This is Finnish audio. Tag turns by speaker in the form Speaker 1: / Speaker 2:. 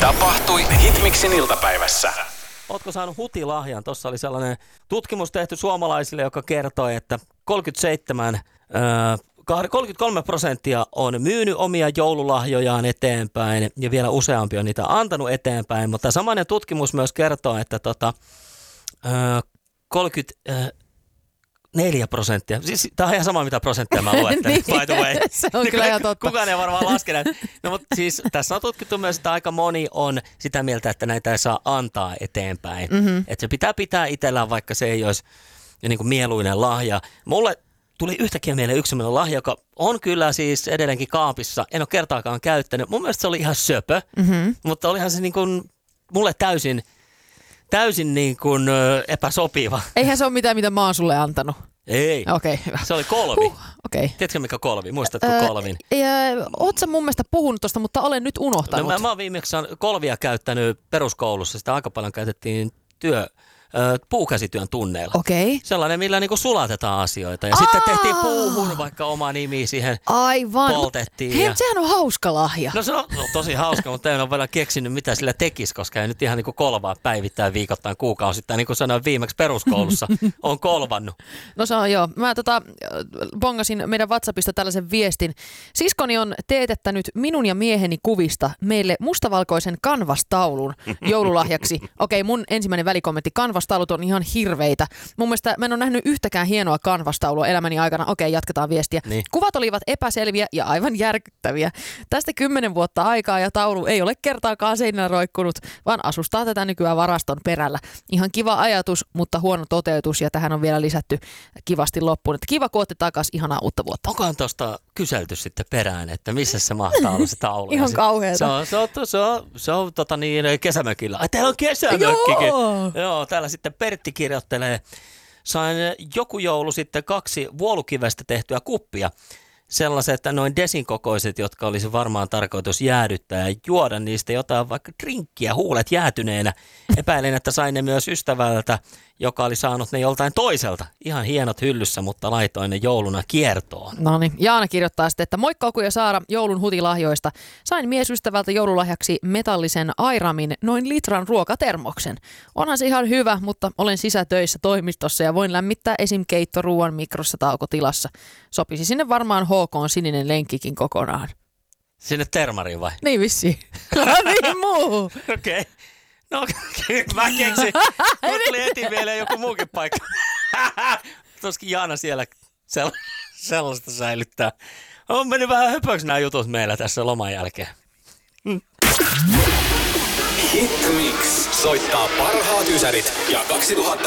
Speaker 1: Tapahtui Hitmixin iltapäivässä.
Speaker 2: Ootko saanut hutilahjan? Tuossa oli sellainen tutkimus tehty suomalaisille, joka kertoi, että 33% on myynyt omia joululahjojaan eteenpäin ja vielä useampi on niitä antanut eteenpäin, mutta samainen tutkimus myös kertoo, että 34%. Siis tämä on ihan sama, mitä prosenttia mä luettelen, by the way.
Speaker 3: Se on kyllä ihan totta.
Speaker 2: Kukaan ei varmaan laske näitä. No, mutta siis tässä on tutkittu myös, että aika moni on sitä mieltä, että näitä ei saa antaa eteenpäin. Mm-hmm. Että se pitää itsellään, vaikka se ei olisi niin kuin mieluinen lahja. Mulle tuli yhtäkkiä mieleen yksi sellainen lahja, joka on kyllä siis edelleenkin kaapissa. En ole kertaakaan käyttänyt. Mun mielestä se oli ihan söpö, mutta olihan se niin kuin mulle täysin niin kuin epäsopiva.
Speaker 3: Eihän se ole mitään, mitä mä oon sulle antanut.
Speaker 2: Ei.
Speaker 3: Okei, hyvä.
Speaker 2: Se oli kolvi.
Speaker 3: Okei.
Speaker 2: Tiedätkö mikä kolvi? Muistatko kolvin?
Speaker 3: Oot sä mun mielestä puhunut tosta, mutta olen nyt unohtanut.
Speaker 2: No, mä oon viimeksi kolvia käyttänyt peruskoulussa. Sitä aika paljon käytettiin puukäsityön tunneilla.
Speaker 3: Okei.
Speaker 2: Sellainen, millä niinku sulatetaan asioita. Ja sitten tehtiin puuhun vaikka oma nimi siihen.
Speaker 3: Aivan.
Speaker 2: Poltettiin.
Speaker 3: Hei, sehän on hauska lahja.
Speaker 2: No se on tosi hauska, mutta en ole vielä keksinyt, mitä sillä tekisi, koska ei nyt ihan niinku kolvaa päivittäin, viikoittain, kuukausittain. Niin kuin sanoin viimeksi peruskoulussa, on kolvannut.
Speaker 3: No se on joo. Mä bongasin meidän WhatsAppista tällaisen viestin. Siskoni on teetettänyt minun ja mieheni kuvista meille mustavalkoisen kanvastaulun joululahjaksi. Okei, mun ensimmäinen välikommentti. Kanvastaulut on ihan hirveitä. Mun mielestä mä en ole nähnyt yhtäkään hienoa kanvastaulua elämäni aikana. Okei, jatketaan viestiä.
Speaker 2: Niin.
Speaker 3: Kuvat olivat epäselviä ja aivan järkyttäviä. Tästä 10 vuotta aikaa ja taulu ei ole kertaakaan seinällä roikkunut, vaan asustaa tätä nykyään varaston perällä. Ihan kiva ajatus, mutta huono toteutus ja tähän on vielä lisätty kivasti loppuun. Että kiva, kun ootte takas, ihanaa uutta vuotta.
Speaker 2: Onkohan tuosta kyselty sitten perään, että missä se mahtaa olla se taulu?
Speaker 3: Ihan kauheeta.
Speaker 2: Se on kesämökillä. Ai, täällä on kesämökkikin. Joo, täällä sitten Pertti kirjoittelee. Sain joku joulu sitten 2 vuolukivestä tehtyä kuppia. Sellaiset noin desin kokoiset, jotka olisi varmaan tarkoitus jäädyttää ja juoda niistä jotain vaikka drinkkiä huulet jäätyneenä. Epäilen, että sain ne myös ystävältä, joka oli saanut ne joltain toiselta. Ihan hienot hyllyssä, mutta laitoin ne jouluna kiertoon.
Speaker 3: No niin, Jaana kirjoittaa sitten, että moikka Oku ja Saara joulun hutilahjoista. Sain miesystävältä joululahjaksi metallisen Airamin noin litran ruokatermoksen. Onhan se ihan hyvä, mutta olen sisätöissä toimistossa ja voin lämmittää esim. Keittoruuan mikrossa taukotilassa. Sopisi sinne varmaan HK:n sininen lenkkikin kokonaan.
Speaker 2: Sinne termariin vai?
Speaker 3: Niin vissiin. Niin muu.
Speaker 2: Okei. No mä keksin. Mulle tuli heti mieleen joku muukin paikka. Tuskin Jaana siellä sellaista säilyttää. On mennyt vähän höpöksi nämä jutut meillä tässä loman jälkeen.
Speaker 1: Hitmix soittaa parhaat ysärit ja 2000